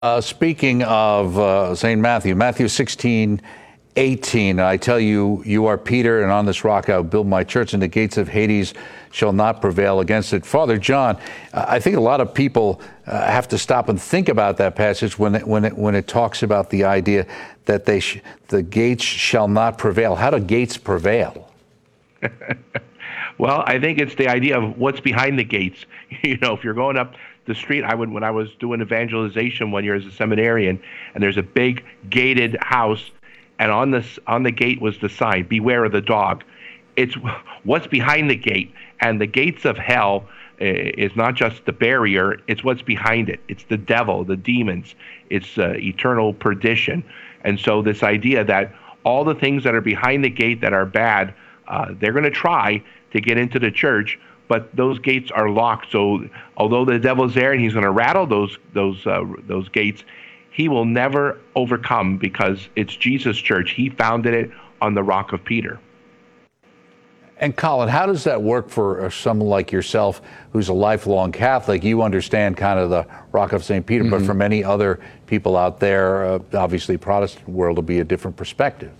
Speaking of St. Matthew, Matthew 16:18, I tell you, you are Peter, and on this rock I will build my church, and the gates of Hades shall not prevail against it. Father John, I think a lot of people have to stop and think about that passage when it talks about the idea that the gates shall not prevail. How do gates prevail? Well, I think it's the idea of what's behind the gates. You know, if you're going up the street, when I was doing evangelization one year as a seminarian, and there's a big gated house, and on the gate was the sign, "Beware of the dog." It's what's behind the gate, and the gates of hell is not just the barrier; it's what's behind it. It's the devil, the demons. It's eternal perdition. And so this idea that all the things that are behind the gate that are bad, they're going to try to get into the church, but those gates are locked. So although the devil's there and he's going to rattle those gates, he will never overcome, because it's Jesus' church. He founded it on the rock of Peter. And Colin, how does that work for someone like yourself who's a lifelong Catholic? You understand kind of the rock of St. Peter, but for many other people out there, obviously Protestant world will be a different perspective.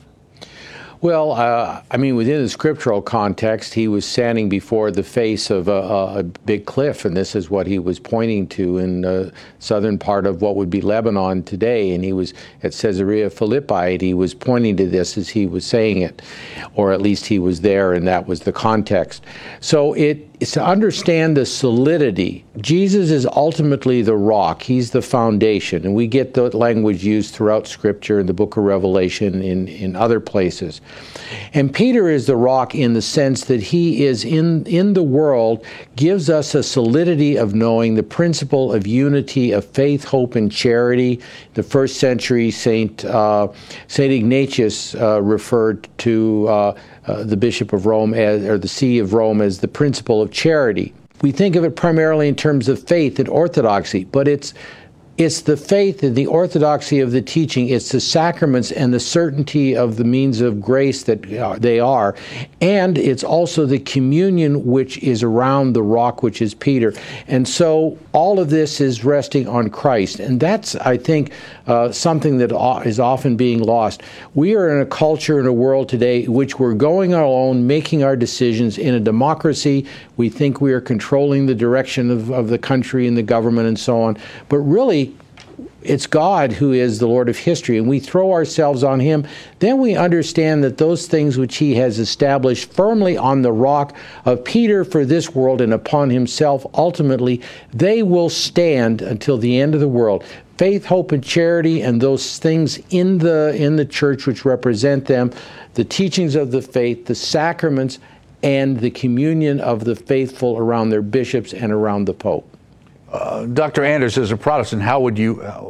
Well, I mean, within the scriptural context, he was standing before the face of a big cliff, and this is what he was pointing to in the southern part of what would be Lebanon today. And he was at Caesarea Philippi, and he was pointing to this as he was saying it, or at least he was there, and that was the context. So it's to understand the solidity. Jesus is ultimately the rock. He's the foundation, and we get that language used throughout Scripture in the book of Revelation, in other places. And Peter is the rock in the sense that he is in the world, gives us a solidity of knowing the principle of unity of faith, hope, and charity. The first century Saint Ignatius referred to the Bishop of Rome or the See of Rome as the principle of charity. We think of it primarily in terms of faith and orthodoxy, but it's the faith and the orthodoxy of the teaching. It's the sacraments and the certainty of the means of grace that they are. And it's also the communion which is around the rock, which is Peter. And so all of this is resting on Christ. And that's, I think, something that is often being lost. We are in a culture, in a world today, in which we're going our own, making our decisions. In a democracy, we think we are controlling the direction of the country and the government and so on. But really, it's God who is the Lord of history, and we throw ourselves on Him. Then we understand that those things which He has established firmly on the rock of Peter for this world and upon Himself, ultimately, they will stand until the end of the world. Faith, hope, and charity, and those things in the church which represent them, the teachings of the faith, the sacraments, and the communion of the faithful around their bishops and around the Pope. Dr. Anders, as a Protestant, how did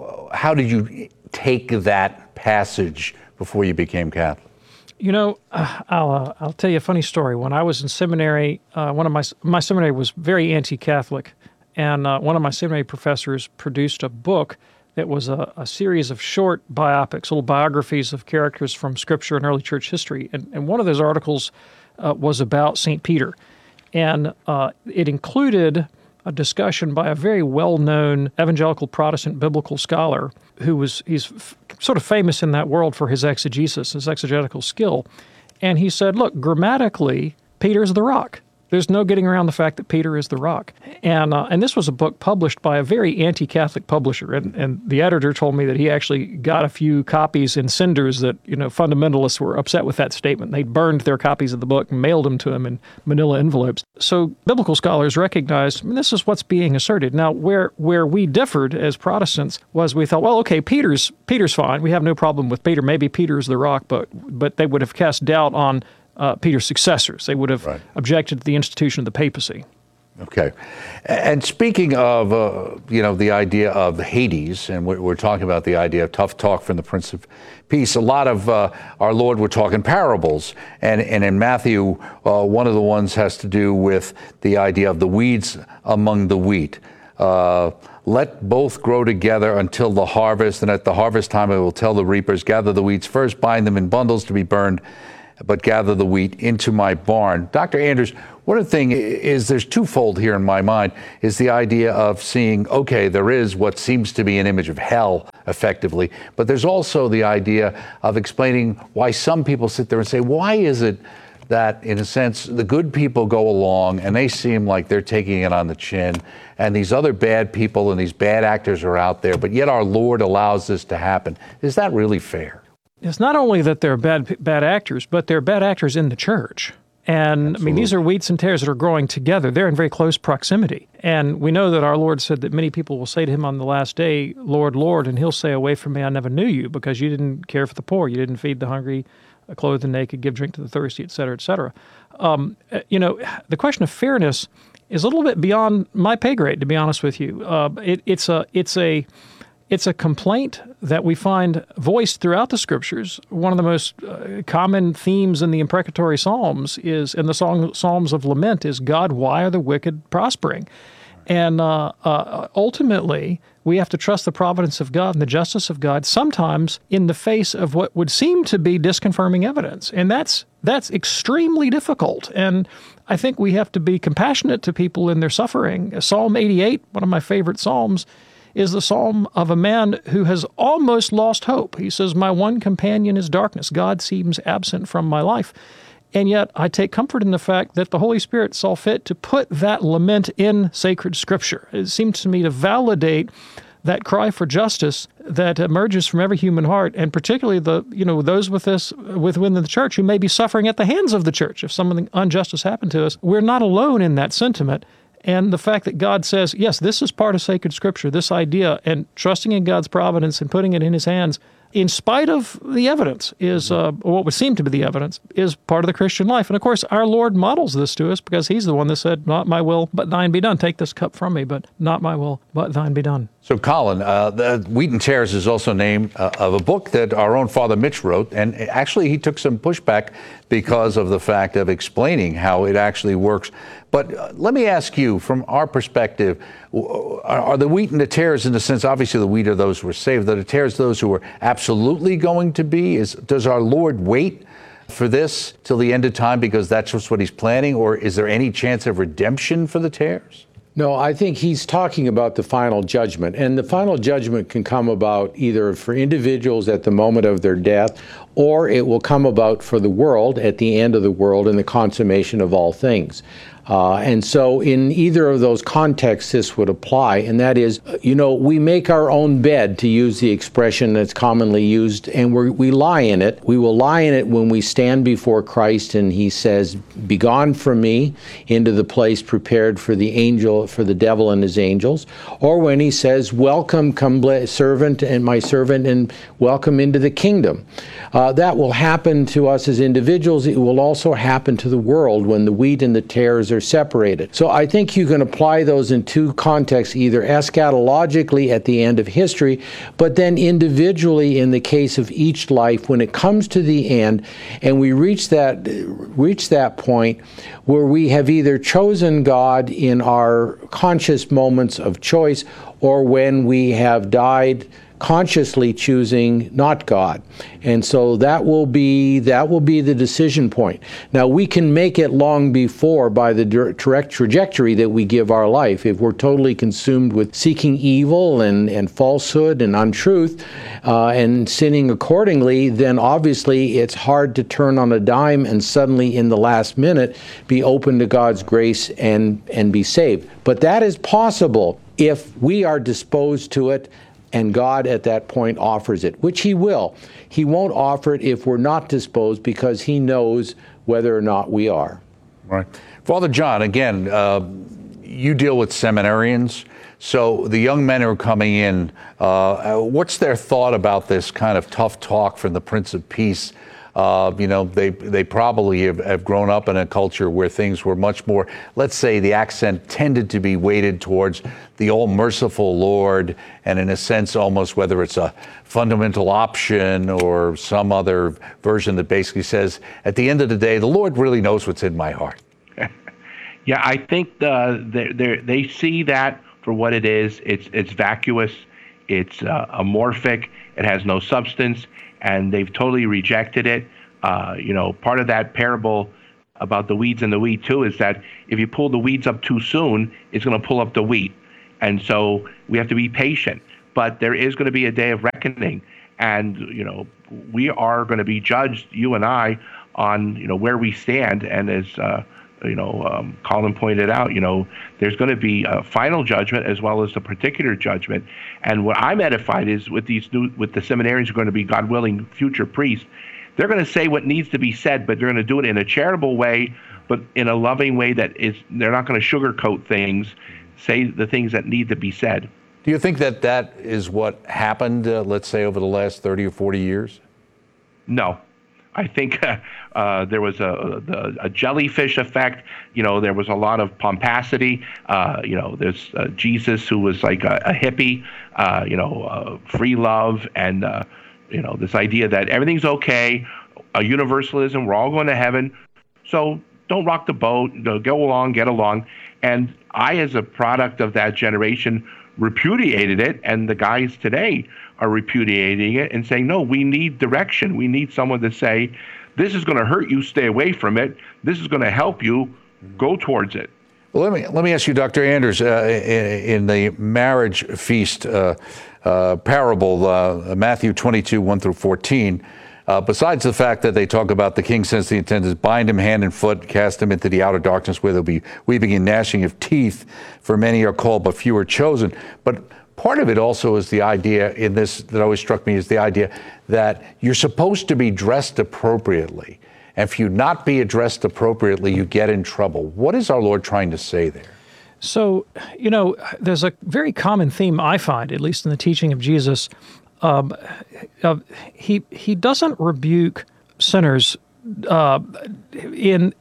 you take that passage before you became Catholic? You know, I'll tell you a funny story. When I was in seminary, one of my seminary was very anti-Catholic, and one of my seminary professors produced a book that was a series of short biopics, little biographies of characters from Scripture and early church history. And one of those articles was about St. Peter, and it included a discussion by a very well-known evangelical Protestant biblical scholar he's sort of famous in that world for his exegesis, his exegetical skill. And he said, look, grammatically, Peter's the rock. There's no getting around the fact that Peter is the rock. And this was a book published by a very anti-Catholic publisher. And the editor told me that he actually got a few copies in cinders that, fundamentalists were upset with that statement. They burned their copies of the book and mailed them to him in manila envelopes. So biblical scholars recognized, this is what's being asserted. Now, where we differed as Protestants was we thought, well, okay, Peter's fine. We have no problem with Peter. Maybe Peter's the rock, but they would have cast doubt on Peter's successors. They would have objected to the institution of the papacy. Okay. And speaking of, the idea of Hades, and we're talking about the idea of tough talk from the Prince of Peace, a lot of our Lord would talk in parables. And in Matthew, one of the ones has to do with the idea of the weeds among the wheat. Let both grow together until the harvest, and at the harvest time I will tell the reapers, gather the weeds first, bind them in bundles to be burned, but gather the wheat into my barn. Dr. Anders, one thing is there's twofold here in my mind, is the idea of seeing, okay, there is what seems to be an image of hell, effectively, but there's also the idea of explaining why some people sit there and say, why is it that, in a sense, the good people go along and they seem like they're taking it on the chin, and these other bad people and these bad actors are out there, but yet our Lord allows this to happen? Is that really fair? It's not only that they're bad actors, but they're bad actors in the church. And I mean, these are wheats and tares that are growing together. They're in very close proximity. And we know that our Lord said that many people will say to him on the last day, Lord, Lord, and he'll say, away from me, I never knew you, because you didn't care for the poor. You didn't feed the hungry, clothe the naked, give drink to the thirsty, et cetera, et cetera. The question of fairness is a little bit beyond my pay grade, to be honest with you. It's a complaint that we find voiced throughout the Scriptures. One of the most common themes in the imprecatory Psalms is, in the Psalms of Lament, is, God, why are the wicked prospering? And ultimately, we have to trust the providence of God and the justice of God, sometimes in the face of what would seem to be disconfirming evidence. And that's extremely difficult. And I think we have to be compassionate to people in their suffering. Psalm 88, one of my favorite Psalms, is the psalm of a man who has almost lost hope. He says, my one companion is darkness. God seems absent from my life. And yet I take comfort in the fact that the Holy Spirit saw fit to put that lament in sacred Scripture. It seems to me to validate that cry for justice that emerges from every human heart, and particularly those within the church who may be suffering at the hands of the church. If something unjust has happened to us, we're not alone in that sentiment. And the fact that God says, yes, this is part of sacred Scripture, this idea, and trusting in God's providence and putting it in his hands, in spite of the evidence, is what would seem to be the evidence, is part of the Christian life. And of course, our Lord models this to us, because he's the one that said, not my will, but thine be done. Take this cup from me, but not my will, but thine be done. So, Colin, the Wheat and Tares is also named of a book that our own Father Mitch wrote, and actually he took some pushback because of the fact of explaining how it actually works. But let me ask you, from our perspective, are the wheat and the tares, in the sense, obviously the wheat are those who are saved, are the tares those who are absolutely going to be? Does our Lord wait for this till the end of time because that's just what he's planning, or is there any chance of redemption for the tares? No, I think he's talking about the final judgment. And the final judgment can come about either for individuals at the moment of their death, or it will come about for the world at the end of the world in the consummation of all things. And so in either of those contexts, this would apply. And that is, we make our own bed, to use the expression that's commonly used, and we lie in it. We will lie in it when we stand before Christ and he says, begone from me into the place prepared for the devil and his angels. Or when he says, welcome, come servant and my servant, and welcome into the kingdom. That will happen to us as individuals. It will also happen to the world when the wheat and the tares are separated. So I think you can apply those in two contexts, either eschatologically at the end of history, but then individually in the case of each life when it comes to the end, and we reach that point where we have either chosen God in our conscious moments of choice, or when we have died consciously choosing not God. And so that will be the decision point. Now, we can make it long before by the direct trajectory that we give our life. If we're totally consumed with seeking evil and falsehood and untruth and sinning accordingly, then obviously it's hard to turn on a dime and suddenly in the last minute be open to God's grace and be saved. But that is possible if we are disposed to it, and God at that point offers it, which he will. He won't offer it if we're not disposed, because he knows whether or not we are. Right. Father John, again, you deal with seminarians. So the young men who are coming in, what's their thought about this kind of tough talk from the Prince of Peace? They probably have grown up in a culture where things were much more, let's say the accent tended to be weighted towards the all-merciful Lord, and in a sense almost whether it's a fundamental option or some other version that basically says, at the end of the day, the Lord really knows what's in my heart. Yeah, I think they see that for what it is. It's vacuous, it's amorphic, it has no substance, and they've totally rejected it. Part of that parable about the weeds and the wheat too is that if you pull the weeds up too soon, it's going to pull up the wheat. And so we have to be patient. But there is going to be a day of reckoning. And, we are going to be judged, you and I, on, where we stand. And as, Colin pointed out, there's going to be a final judgment as well as the particular judgment. And what I'm edified is with the seminarians who are going to be, God willing, future priests, they're going to say what needs to be said, but they're going to do it in a charitable way, but in a loving way they're not going to sugarcoat things, say the things that need to be said. Do you think that is what happened, let's say, over the last 30 or 40 years? No. I think there was a jellyfish effect. There was a lot of pomposity. There's Jesus, who was like a hippie, free love, and this idea that everything's okay, a universalism, we're all going to heaven, so don't rock the boat, go along, get along. And I, as a product of that generation, repudiated it, and the guys today are repudiating it and saying, no, we need direction. We need someone to say, this is going to hurt you, stay away from it. This is going to help you, go towards it. Well, let me ask you, Dr. Anders, in the marriage feast parable, Matthew 22, 1 through 14, besides the fact that they talk about the king says to the attendants, bind him hand and foot, cast him into the outer darkness where there'll be weeping and gnashing of teeth, for many are called, but few are chosen. But part of it also is the idea in this that always struck me is the idea that you're supposed to be dressed appropriately. And if you not be dressed appropriately, you get in trouble. What is our Lord trying to say there? So, there's a very common theme I find, at least in the teaching of Jesus. He doesn't rebuke sinners let me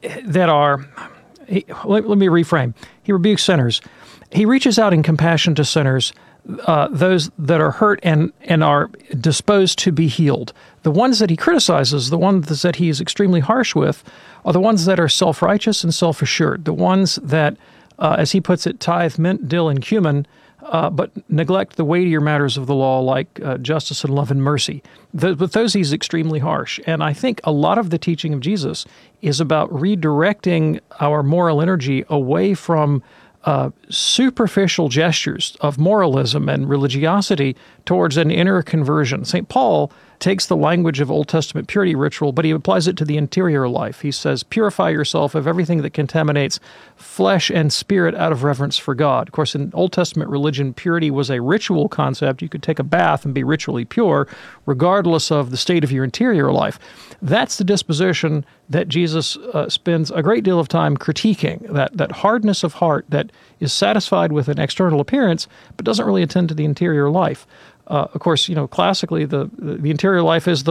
reframe. He rebukes sinners. He reaches out in compassion to sinners, those that are hurt and are disposed to be healed. The ones that he criticizes, the ones that he is extremely harsh with, are the ones that are self-righteous and self-assured, the ones that, as he puts it, tithe mint, dill, and cumin, but neglect the weightier matters of the law like justice and love and mercy. With those, he's extremely harsh. And I think a lot of the teaching of Jesus is about redirecting our moral energy away from superficial gestures of moralism and religiosity towards an inner conversion. St. Paul takes the language of Old Testament purity ritual, but he applies it to the interior life. He says, purify yourself of everything that contaminates flesh and spirit out of reverence for God. Of course, in Old Testament religion, purity was a ritual concept. You could take a bath and be ritually pure, regardless of the state of your interior life. That's the disposition that Jesus spends a great deal of time critiquing, that hardness of heart that is satisfied with an external appearance, but doesn't really attend to the interior life. Of course, classically, the interior life is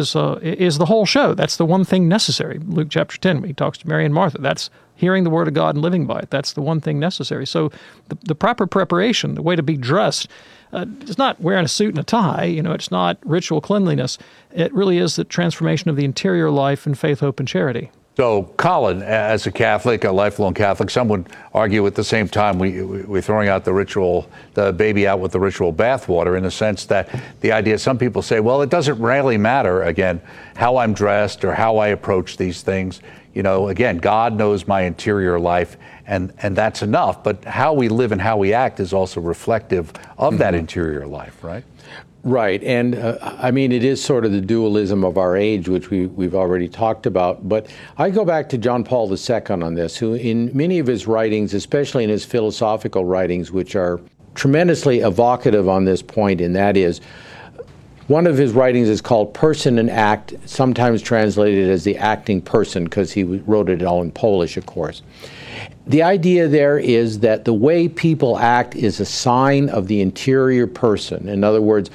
the whole show. That's the one thing necessary. Luke chapter 10, when he talks to Mary and Martha, that's hearing the word of God and living by it. That's the one thing necessary. So the proper preparation, the way to be dressed, it's not wearing a suit and a tie. It's not ritual cleanliness. It really is the transformation of the interior life in faith, hope, and charity. So, Colin, as a Catholic, a lifelong Catholic, some would argue at the same time we're throwing out the baby out with the ritual bathwater, in the sense that the idea, some people say, well, it doesn't really matter, again, how I'm dressed or how I approach these things. Again, God knows my interior life, and that's enough. But how we live and how we act is also reflective of that interior life, right? Right, and it is sort of the dualism of our age, which we've already talked about. But I go back to John Paul II on this, who in many of his writings, especially in his philosophical writings, which are tremendously evocative on this point, and that is, one of his writings is called Person and Act, sometimes translated as the acting person, because he wrote it all in Polish, of course. The idea there is that the way people act is a sign of the interior person. In other words,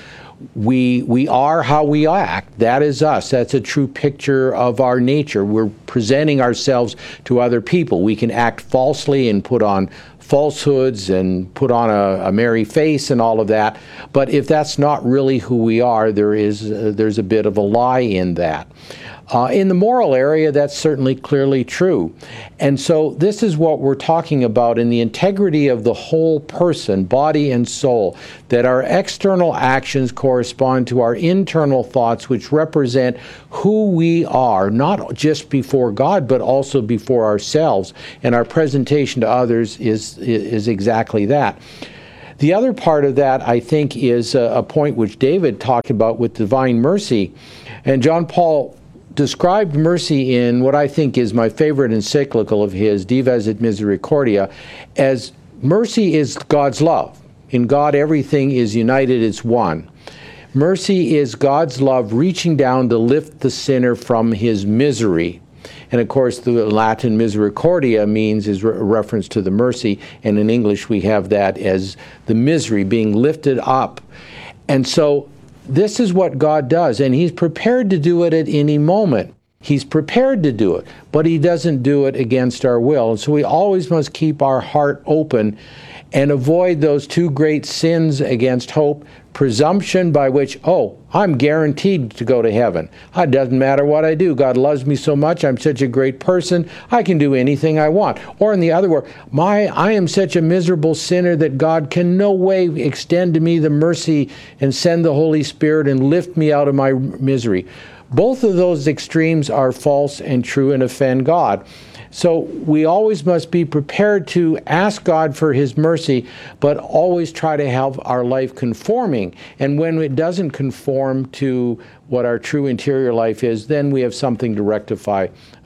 we are how we act. That is us. That's a true picture of our nature. We're presenting ourselves to other people. We can act falsely and put on falsehoods and put on a merry face and all of that. But if that's not really who we are, there's a bit of a lie in that. In the moral area, that's certainly clearly true. And so this is what we're talking about in the integrity of the whole person, body and soul, that our external actions correspond to our internal thoughts, which represent who we are, not just before God, but also before ourselves. And our presentation to others is exactly that. The other part of that, I think, is a point which David talked about with divine mercy. And John Paul described mercy in what I think is my favorite encyclical of his, Divas et Misericordia, as mercy is God's love. In God, everything is united, it's one. Mercy is God's love reaching down to lift the sinner from his misery. And of course, the Latin misericordia is a reference to the mercy, and in English we have that as the misery being lifted up. And so this is what God does, and He's prepared to do it at any moment. He's prepared to do it, but He doesn't do it against our will. And so we always must keep our heart open and avoid those two great sins against hope: presumption, by which, I'm guaranteed to go to heaven. It doesn't matter what I do. God loves me so much. I'm such a great person. I can do anything I want. Or in the other word, I am such a miserable sinner that God can no way extend to me the mercy and send the Holy Spirit and lift me out of my misery. Both of those extremes are false and true and offend God. So we always must be prepared to ask God for His mercy, but always try to have our life conforming. And when it doesn't conform to what our true interior life is, then we have something to rectify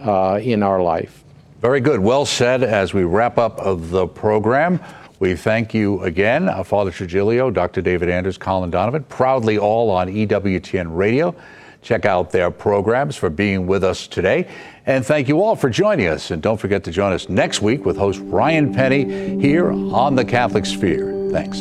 in our life. Very good. Well said. As we wrap up of the program, we thank you again, Father Trigilio, Dr. David Anders, Colin Donovan, proudly all on EWTN Radio. Check out their programs, for being with us today. And thank you all for joining us. And don't forget to join us next week with host Ryan Penny here on The Catholic Sphere. Thanks.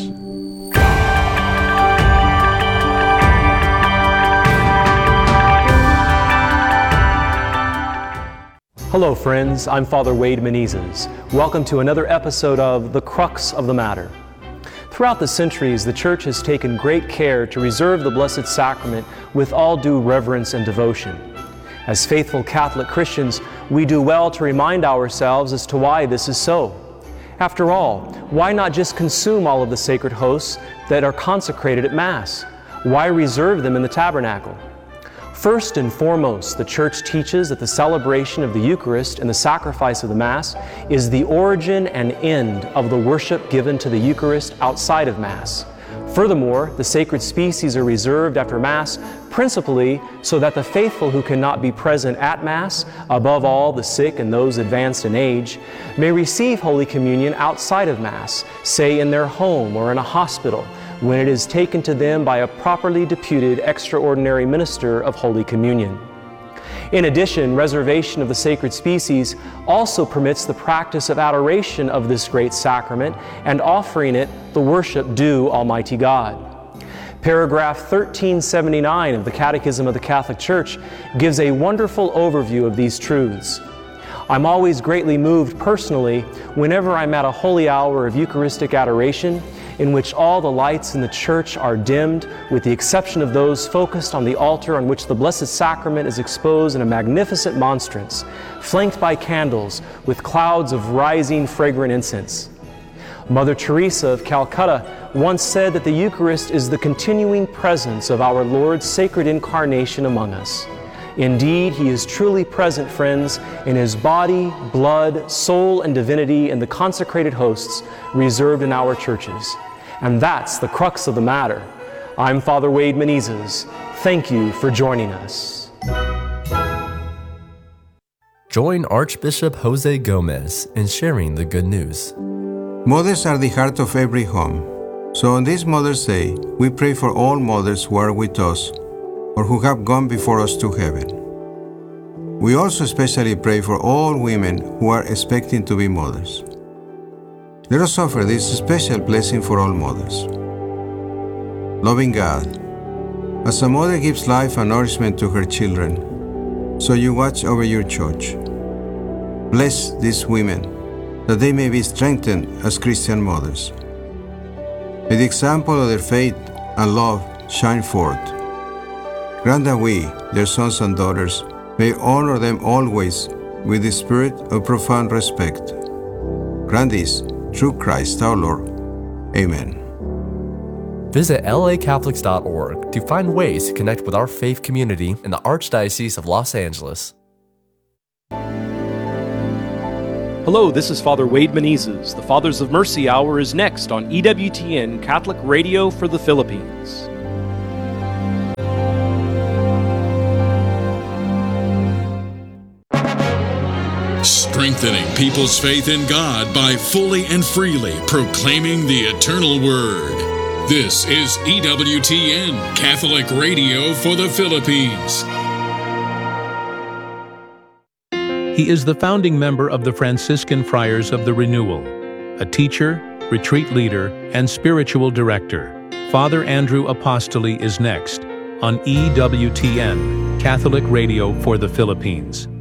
Hello, friends. I'm Father Wade Menezes. Welcome to another episode of The Crux of the Matter. Throughout the centuries, the Church has taken great care to reserve the Blessed Sacrament with all due reverence and devotion. As faithful Catholic Christians, we do well to remind ourselves as to why this is so. After all, why not just consume all of the sacred hosts that are consecrated at Mass? Why reserve them in the tabernacle? First and foremost, the Church teaches that the celebration of the Eucharist and the sacrifice of the Mass is the origin and end of the worship given to the Eucharist outside of Mass. Furthermore, the sacred species are reserved after Mass principally so that the faithful who cannot be present at Mass, above all the sick and those advanced in age, may receive Holy Communion outside of Mass, say in their home or in a hospital, when it is taken to them by a properly deputed extraordinary minister of Holy Communion. In addition, reservation of the sacred species also permits the practice of adoration of this great sacrament and offering it the worship due Almighty God. Paragraph 1379 of the Catechism of the Catholic Church gives a wonderful overview of these truths. I'm always greatly moved personally whenever I'm at a holy hour of Eucharistic adoration in which all the lights in the church are dimmed, with the exception of those focused on the altar on which the Blessed Sacrament is exposed in a magnificent monstrance, flanked by candles with clouds of rising fragrant incense. Mother Teresa of Calcutta once said that the Eucharist is the continuing presence of our Lord's sacred incarnation among us. Indeed, He is truly present, friends, in His body, blood, soul, and divinity in the consecrated hosts reserved in our churches. And that's the crux of the matter. I'm Father Wade Menezes. Thank you for joining us. Join Archbishop Jose Gomez in sharing the good news. Mothers are the heart of every home. So on this Mother's Day, we pray for all mothers who are with us or who have gone before us to heaven. We also especially pray for all women who are expecting to be mothers. Let us offer this special blessing for all mothers. Loving God, as a mother gives life and nourishment to her children, so you watch over your church. Bless these women, that they may be strengthened as Christian mothers. May the example of their faith and love shine forth. Grant that we, their sons and daughters, may honor them always with the spirit of profound respect. Grant this through Christ our Lord. Amen. Visit lacatholics.org to find ways to connect with our faith community in the Archdiocese of Los Angeles. Hello, this is Father Wade Menezes. The Fathers of Mercy Hour is next on EWTN Catholic Radio for the Philippines. Strengthening people's faith in God by fully and freely proclaiming the eternal Word. This is EWTN Catholic Radio for the Philippines. He is the founding member of the Franciscan Friars of the Renewal, a teacher, retreat leader, and spiritual director. Father Andrew Apostoli is next on EWTN Catholic Radio for the Philippines.